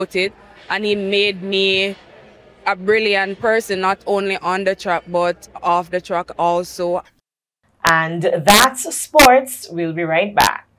it, and he made me a brilliant person, not only on the track but off the track also. And that's sports. We'll be right back.